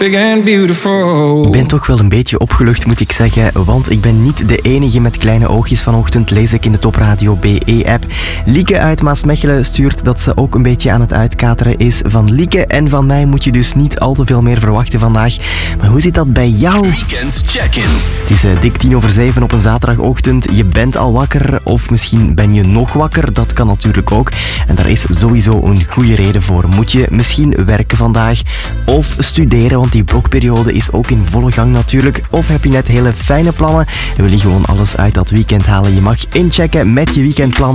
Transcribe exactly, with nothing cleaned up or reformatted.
big and beautiful. Ik ben toch wel een beetje opgelucht, moet ik zeggen, want ik ben niet de enige met kleine oogjes vanochtend, lees ik in de Top Radio B E-app. Lieke uit Maasmechelen stuurt dat ze ook een beetje aan het uitkateren is. Van Lieke en van mij moet je dus niet al te veel meer verwachten vandaag. Maar hoe zit dat bij jou? Weekend check-in. Het is uh, dik tien over zeven op een zaterdagochtend. Je bent al wakker, of misschien ben je nog wakker. Dat kan natuurlijk ook. En daar is sowieso een goede reden voor. Moet je misschien werken vandaag of studeren, want die blokperiode is ook in volle gang natuurlijk. Of heb je net hele fijne plannen en wil je gewoon alles uit dat weekend halen? Je mag inchecken met je weekendplan